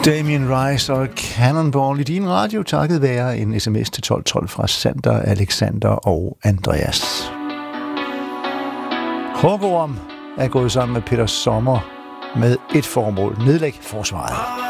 Damien Rice og Cannonball i din radio, takket være en sms til 1212 fra Sander, Alexander og Andreas. Hårgorm er gået sammen med Peter Sommer med et formål: nedlæg forsvaret.